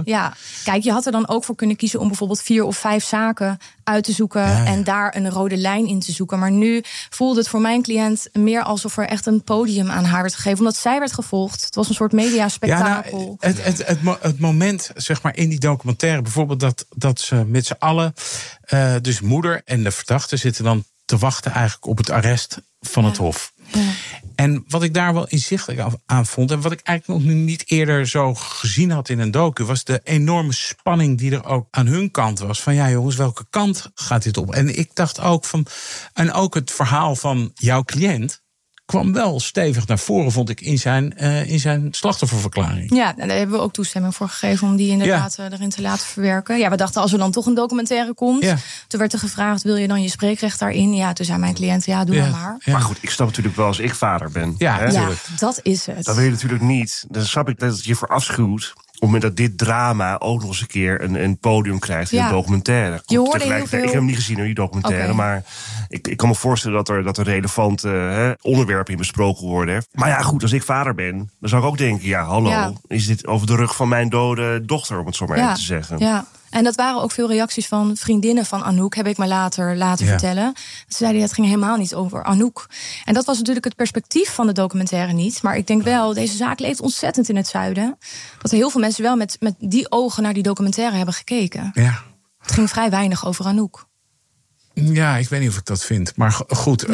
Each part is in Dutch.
gevonden. Ja, kijk, je had er dan ook voor kunnen kiezen om bijvoorbeeld 4 of 5 zaken uit te zoeken en daar een rode lijn in te zoeken. Maar nu voelde het voor mijn cliënt meer alsof er echt een podium aan haar werd gegeven, omdat zij werd gevolgd. Het was een soort mediaspectakel. Ja, het moment, zeg maar, in die documentaire, bijvoorbeeld dat ze met z'n allen, dus moeder en de verdachte, zitten dan te wachten eigenlijk op het arrest van het Hof. Ja. En wat ik daar wel inzichtelijk aan vond, en wat ik eigenlijk nog niet eerder zo gezien had in een docu, was de enorme spanning die er ook aan hun kant was. Van ja, jongens, welke kant gaat dit op? En ik dacht ook van, en ook het verhaal van jouw cliënt kwam wel stevig naar voren, vond ik, in zijn slachtofferverklaring. Ja, daar hebben we ook toestemming voor gegeven om die inderdaad erin te laten verwerken. Ja, we dachten, als er dan toch een documentaire komt. Ja. Toen werd er gevraagd, wil je dan je spreekrecht daarin? Ja, toen zei mijn cliënt, doe maar. Ja. Maar goed, ik snap natuurlijk wel als ik vader ben. Ja, dat is het. Dan wil je natuurlijk niet. Dan snap ik dat het je voor afschuwt. Op het moment dat dit drama ook nog eens een keer een podium krijgt in een documentaire. Goed, je hoorde heel veel. Ik heb hem niet gezien, die documentaire. Okay. Maar ik kan me voorstellen dat er relevante onderwerpen in besproken worden. Maar ja, goed, als ik vader ben, dan zou ik ook denken, is dit over de rug van mijn dode dochter, om het zo maar even te zeggen. Ja. En dat waren ook veel reacties van vriendinnen van Anouk, heb ik me laten vertellen. Ze zeiden, het ging helemaal niet over Anouk. En dat was natuurlijk het perspectief van de documentaire niet. Maar ik denk wel, deze zaak leeft ontzettend in het zuiden. Dat er heel veel mensen wel met die ogen naar die documentaire hebben gekeken. Ja. Het ging vrij weinig over Anouk. Ja, ik weet niet of ik dat vind. Maar goed,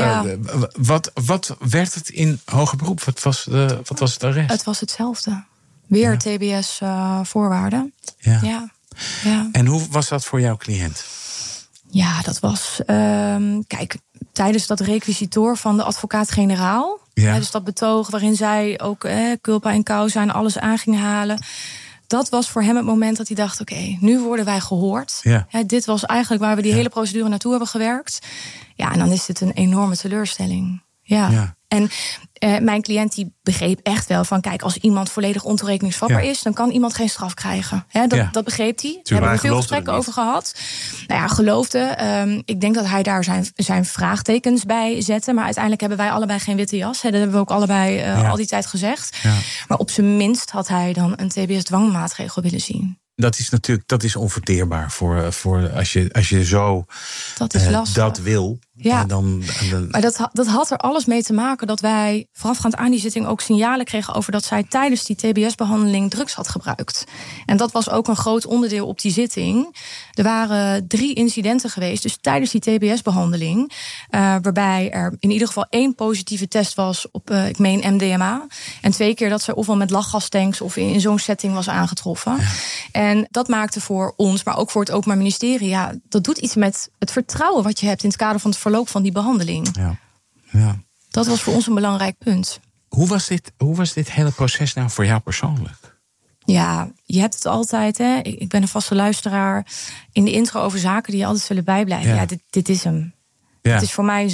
wat werd het in hoger beroep? Wat was het arrest? Het was hetzelfde. Weer TBS-voorwaarden. Ja. En hoe was dat voor jouw cliënt? Ja, dat was... kijk, tijdens dat requisitoor van de advocaat-generaal, dus dat betoog waarin zij ook culpa en causa en alles aan ging halen, dat was voor hem het moment dat hij dacht, oké, nu worden wij gehoord. Ja. Dit was eigenlijk waar we die hele procedure naartoe hebben gewerkt. Ja, en dan is dit een enorme teleurstelling. Ja. En mijn cliënt die begreep echt wel van, kijk, als iemand volledig ontoerekeningsvatbaar is, dan kan iemand geen straf krijgen. Dat begreep hij. Daar hebben we veel gesprekken over gehad. Nou ja, geloofde. Ik denk dat hij daar zijn vraagtekens bij zette. Maar uiteindelijk hebben wij allebei geen witte jas. Dat hebben we ook allebei al die tijd gezegd. Ja. Maar op zijn minst had hij dan een TBS-dwangmaatregel willen zien. Dat is onverteerbaar voor als je zo dat wil. Ja, maar dat had er alles mee te maken dat wij voorafgaand aan die zitting ook signalen kregen over dat zij tijdens die TBS-behandeling drugs had gebruikt. En dat was ook een groot onderdeel op die zitting. Er waren 3 incidenten geweest, dus tijdens die TBS-behandeling, waarbij er in ieder geval 1 positieve test was op, ik meen, MDMA. En 2 keer dat ze ofwel met lachgastanks of in zo'n setting was aangetroffen. Ja. En dat maakte voor ons, maar ook voor het Openbaar Ministerie, dat doet iets met het vertrouwen wat je hebt in het kader van het verloop van die behandeling. Ja. Dat was voor ons een belangrijk punt. Hoe was dit hele proces nou voor jou persoonlijk? Ja, je hebt het altijd, hè. Ik ben een vaste luisteraar in de intro over zaken die je altijd zullen bijblijven. Ja, dit is hem. Ja. Het is voor mij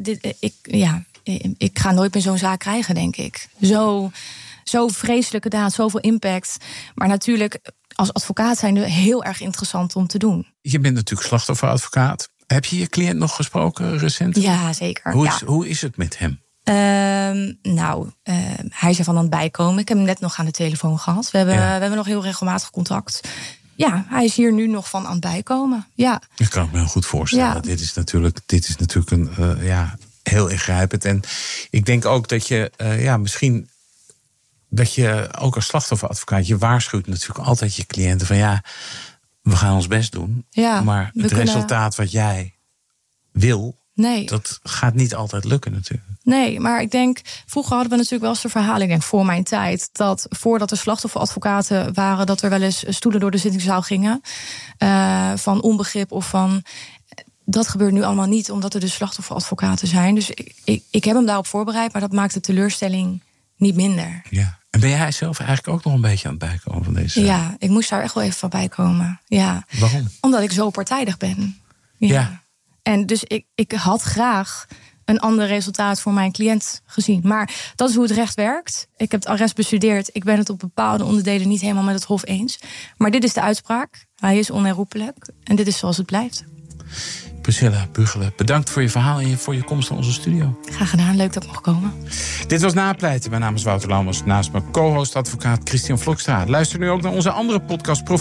ik ga nooit meer zo'n zaak krijgen, denk ik. Zo vreselijke daad, zoveel impact. Maar natuurlijk, als advocaat zijn we heel erg interessant om te doen. Je bent natuurlijk slachtofferadvocaat. Heb je cliënt nog gesproken recent? Ja, zeker. Hoe is het met hem? Hij is ervan aan het bijkomen. Ik heb hem net nog aan de telefoon gehad. We hebben nog heel regelmatig contact. Ja, hij is hier nu nog van aan het bijkomen. Ja. Dat kan ik me heel goed voorstellen. Ja. Dit is natuurlijk een heel ingrijpend. En ik denk ook dat je misschien dat je ook als slachtofferadvocaat, je waarschuwt natuurlijk altijd je cliënten van we gaan ons best doen. Ja, maar het resultaat wat jij wil, dat gaat niet altijd lukken natuurlijk. Nee, maar ik denk, vroeger hadden we natuurlijk wel eens de verhaling, ik denk voor mijn tijd, dat voordat er slachtofferadvocaten waren, dat er wel eens stoelen door de zittingszaal gingen. Van onbegrip of van. Dat gebeurt nu allemaal niet, omdat er dus slachtofferadvocaten zijn. Dus ik heb hem daarop voorbereid, maar dat maakt de teleurstelling niet minder. Ja. En ben jij zelf eigenlijk ook nog een beetje aan het bijkomen van deze? Ja, ik moest daar echt wel even van bijkomen. Ja. Waarom? Omdat ik zo partijdig ben. Ja. En dus ik had graag een ander resultaat voor mijn cliënt gezien. Maar dat is hoe het recht werkt. Ik heb het arrest bestudeerd. Ik ben het op bepaalde onderdelen niet helemaal met het Hof eens. Maar dit is de uitspraak. Hij is onherroepelijk. En dit is zoals het blijft. Priscilla Bugelen, bedankt voor je verhaal en voor je komst naar onze studio. Graag gedaan, leuk dat ik mocht komen. Dit was Napleiten. Mijn naam is Wouter Lammers. Naast mijn co-host advocaat Christian Vlokstra. Luister nu ook naar onze andere podcast